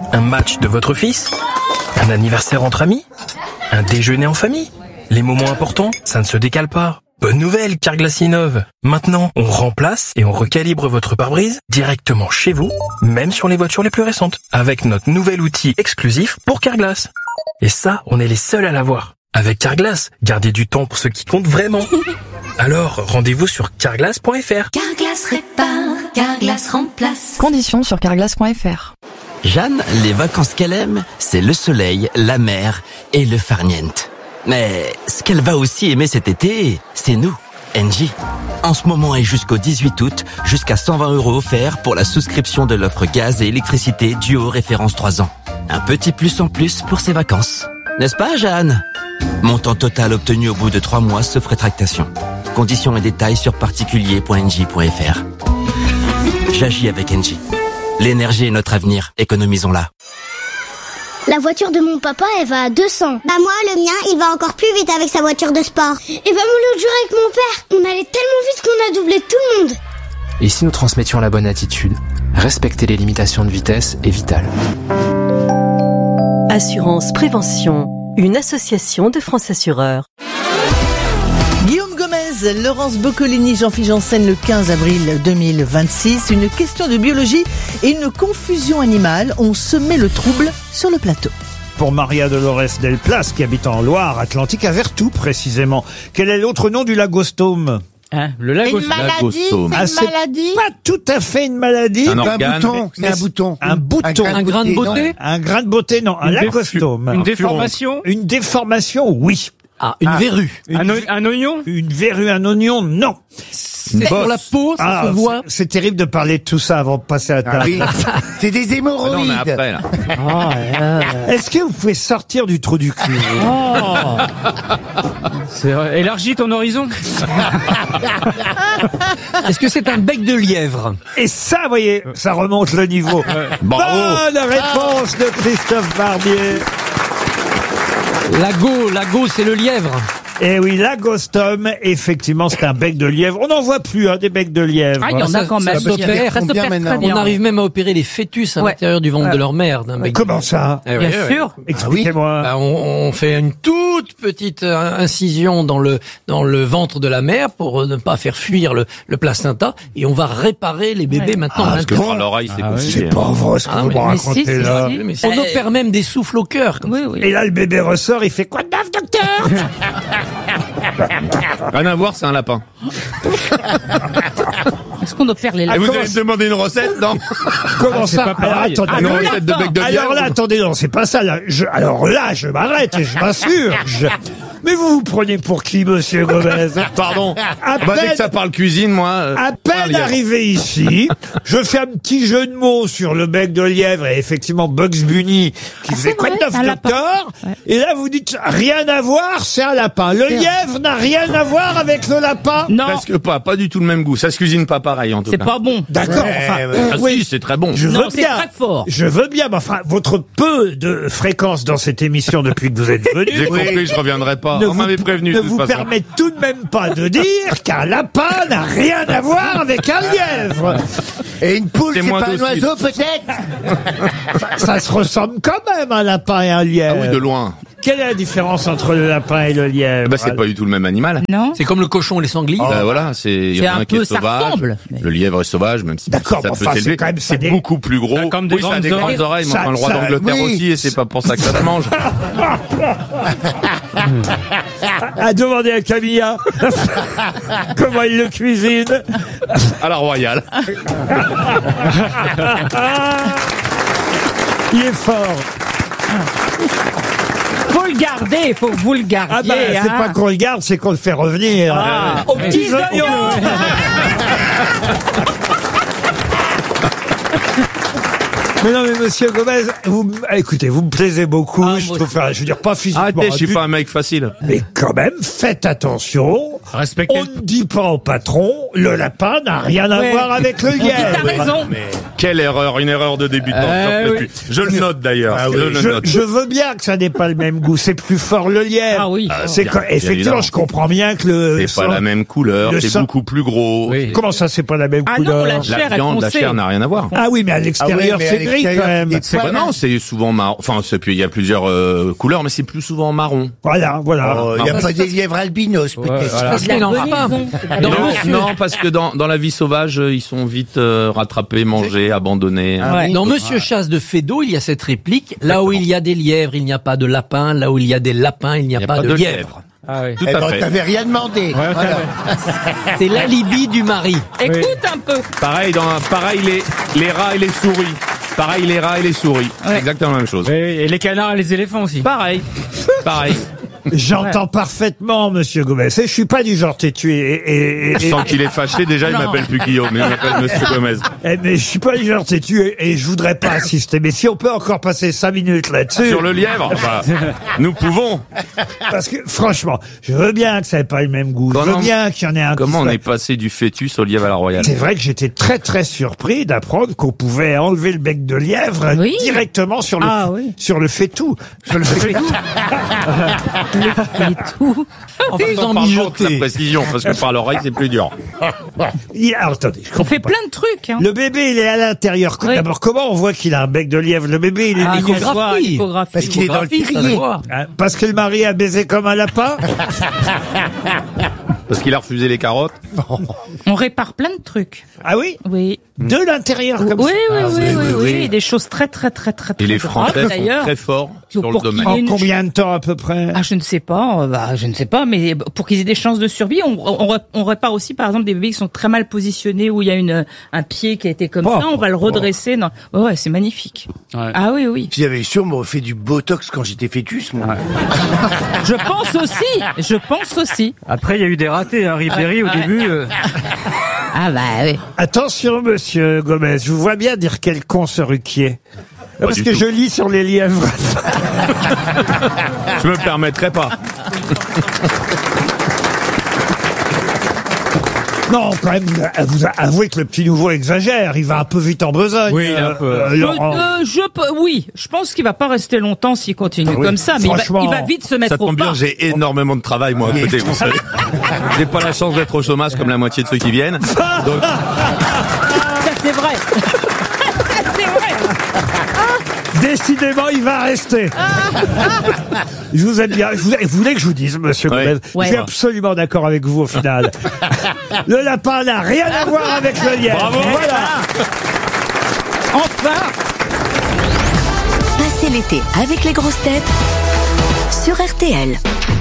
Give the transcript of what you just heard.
Un match de votre fils? Un anniversaire entre amis? Un déjeuner en famille? Les moments importants, ça ne se décale pas. Bonne nouvelle, Carglass innove. Maintenant, on remplace et on recalibre votre pare-brise directement chez vous, même sur les voitures les plus récentes, avec notre nouvel outil exclusif pour Carglass. Et ça, on est les seuls à l'avoir. Avec Carglass, gardez du temps pour ce qui compte vraiment. Alors, rendez-vous sur carglass.fr. Carglass répare, Carglass remplace. Conditions sur carglass.fr. Jeanne, les vacances qu'elle aime, c'est le soleil, la mer et le farniente. Mais ce qu'elle va aussi aimer cet été, c'est nous, Engie. En ce moment et jusqu'au 18 août, jusqu'à 120 € offerts pour la souscription de l'offre gaz et électricité Duo référence 3 ans. Un petit plus en plus pour ses vacances. N'est-ce pas, Jeanne? Montant total obtenu au bout de 3 mois sauf rétractation. Conditions et détails sur particulier.engie.fr. J'agis avec Engie. L'énergie est notre avenir, économisons-la. La voiture de mon papa, elle va à 200. Bah moi, le mien, il va encore plus vite avec sa voiture de sport. Et bah moi l'autre jour avec mon père, on allait tellement vite qu'on a doublé tout le monde. Et si nous transmettions la bonne attitude, respecter les limitations de vitesse est vital. Assurance Prévention, une association de France Assureurs. Guillaume Gomez, Laurence Boccolini, Jean-Philippe Janssen le 15 avril 2026. Une question de biologie et une confusion animale ont semé le trouble sur le plateau. Pour Maria Dolores Del Plas, qui habite en Loire-Atlantique, à Vertou précisément. Quel est l'autre nom du lagostome? Le lagostome. Une maladie, c'est une maladie. Pas tout à fait une maladie. Un organe. bouton. C'est un bouton. Un bouton. Un grain de beauté. Un grain de beauté, non. Un lagostome. Une déformation. Une déformation, oui. Ah, une verrue. Un oignon. Une verrue, un oignon, non. C'est pour la peau, ça se voit. C'est terrible de parler de tout ça avant de passer à la table. Oui. C'est des hémorroïdes. Non, on est après, là. Est-ce que vous pouvez sortir du trou du cul? Élargis ton horizon. Est-ce que c'est un bec de lièvre? Et ça, vous voyez, ça remonte le niveau. Bonne réponse de Christophe Barbier. Lago, c'est le lièvre. Eh oui, lagostome, effectivement, c'est un bec de lièvre. On n'en voit plus, des becs de lièvre. Ah, il y en a quand même. Ça s'opère maintenant. On arrive même à opérer les fœtus à l'intérieur du ventre de leur mère d'un bec. Comment ça? Bien sûr. Expliquez-moi. On fait une toute petite incision dans le ventre de la mère pour ne pas faire fuir le placenta, et on va réparer les bébés maintenant. Parce que par l'oreille, c'est possible. C'est pas vrai ce que vous me racontez là. On opère même des souffles au cœur. Et là, le bébé ressort, il fait quoi de neuf, docteur? Rien à voir, c'est un lapin. Est-ce qu'on opère les lapins? Vous allez me demander une recette, non? Comment ça? pas pareil. Attendez, Une recette de bec de lièvre. alors là, attendez, non, c'est pas ça. Là. Alors là, je m'arrête et je m'insurge. Mais vous vous prenez pour qui, monsieur Gomez? Pardon. À Dès peine- que ça parle cuisine, moi. À peine arrivé ici, je fais un petit jeu de mots sur le bec de lièvre et effectivement Bugs Bunny qui faisait quoi de neuf, c'est un lapin. docteur? Et là, vous dites rien à voir, c'est un lapin. Le lièvre n'a rien à voir avec le lapin? Non, Presque pas du tout le même goût. Ça se cuisine pas pareil, en tout c'est cas. pas bon. D'accord, enfin, Ah oui. si, c'est très bon. Je Non, veux c'est bien. très fort. Je veux bien, mais enfin, votre peu de fréquence dans cette émission depuis que vous êtes venu J'ai compris, je reviendrai pas. ne On m'avait prévenu, ne de toute vous façon. permet tout de même pas de dire qu'un lapin n'a rien à voir avec un lièvre. Et une poule, c'est pas pas un oiseau, peut-être? Ça se ressemble quand même, un lapin et un lièvre. Ah oui, de loin. Quelle est la différence entre le lapin et le lièvre? Bah, c'est pas du tout le même animal. Non. C'est comme le cochon et les sangliers. Voilà, il y en a un qui est sauvage. Le lièvre est sauvage, même si D'accord, ça peut enfin, c'est s'élever. quand même ça C'est des- beaucoup plus gros. Ça a comme des Oui, ça a des grandes grandes oreilles, mais Ça- enfin, le roi ça- d'Angleterre oui. aussi, et c'est pas pour ça que ça se mange. À demander à Camilla comment il le cuisine. À la royale. Il est fort. Faut le garder, faut que vous le gardiez. Ah bah, c'est pas qu'on le garde, c'est qu'on le fait revenir. Aux petits oignons. Mais non, mais monsieur Gomez, écoutez, vous me plaisez beaucoup, je trouve, je veux dire, pas physiquement. Arrêtez, je suis pas un mec facile. Mais quand même, faites attention On ne dit pas au patron, le lapin n'a rien à voir avec le lièvre. T'as raison. Mais quelle erreur, une erreur de débutant. Je le note d'ailleurs. Je veux bien que ça n'ait pas le même goût. C'est plus fort le lièvre. Ah oui. Effectivement, je comprends bien que le. C'est pas la même couleur, c'est beaucoup plus gros. Oui. Comment ça, c'est pas la même couleur? Non, la chair n'a rien à voir. Ah oui, mais à l'extérieur, c'est gris quand même. Non, c'est souvent marron. Enfin, puis il y a plusieurs couleurs, mais c'est plus souvent marron. Voilà. Il n'y a pas des lièvres albinos, peut-être. Parce qu'il n'en a pas. Non, parce que dans la vie sauvage, ils sont vite rattrapés, mangés, abandonnés. Dans Monsieur Chasse de Feydeau, il y a cette réplique. Là où il y a des lièvres, il n'y a pas de lapin. Là où il y a des lapins, il n'y a pas de lièvres. Ah oui. Tout à fait. T'avais rien demandé. Voilà. C'est l'alibi du mari. Écoute un peu. Pareil, les rats et les souris. Pareil, les rats et les souris. Ouais. Exactement la même chose. Et les canards et les éléphants aussi. Pareil. J'entends parfaitement, monsieur Gomez. Et je suis pas du genre têtu et sans qu'il est fâché, déjà, il m'appelle plus Guillaume, mais il m'appelle monsieur Gomez. Mais je suis pas du genre têtu et je voudrais pas assister. Mais si on peut encore passer 5 minutes là-dessus. Sur le lièvre, nous pouvons. Parce que, franchement, je veux bien que ça ait pas le même goût. Je veux bien qu'il y en ait un. Comment on est passé du fœtus au lièvre à la royale? C'est vrai que j'étais très très surpris d'apprendre qu'on pouvait enlever le bec de lièvre directement sur le faitout. Sur le faitout. tout. Enfin, on parle de la précision, parce que par l'oreille, c'est plus dur. Alors, attendez, on fait plein de trucs. Hein. Le bébé, il est à l'intérieur. D'abord, comment on voit qu'il a un bec de lièvre? Le bébé, il est l'échographie. Parce qu'il est dans le terrier. Parce que le mari a baisé comme un lapin. Parce qu'il a refusé les carottes. On répare plein de trucs. Ah oui? Oui. De l'intérieur comme ça. Oui. Des choses très Et les Français sont très forts sur le domaine. En combien de temps à peu près? Je ne sais pas, mais pour qu'ils aient des chances de survie, on répare aussi par exemple des bébés qui sont très mal positionnés où il y a un pied qui a été comme ça, on va le redresser. Non. Ouais, c'est magnifique. Ouais. Ah oui. Si j'avais su, on m'aurait fait du botox quand j'étais fœtus, moi. Je pense aussi. Après, il y a eu des ratés, Ribéry au début. Ah bah oui. Attention, monsieur Gomez, je vous vois bien dire quel con ce Ruquier. Parce que je lis sur les lièvres. Je me permettrai pas. Non, quand même, vous avouez que le petit nouveau exagère. Il va un peu vite en besogne. Oui, un peu. Je pense qu'il va pas rester longtemps s'il continue comme ça, mais il va vite se mettre au pas. Ça tombe bien, j'ai énormément de travail, moi, à côté, vous savez. J'ai pas la chance d'être au chômage comme la moitié de ceux qui viennent. Donc... Ça, c'est vrai. Décidément, il va rester. Je vous aime bien. Vous voulez que je vous dise, monsieur Gomez, je suis absolument d'accord avec vous au final. Le lapin n'a rien à voir avec le lièvre. Bravo. Voilà. Enfin. Passez l'été avec les grosses têtes sur RTL.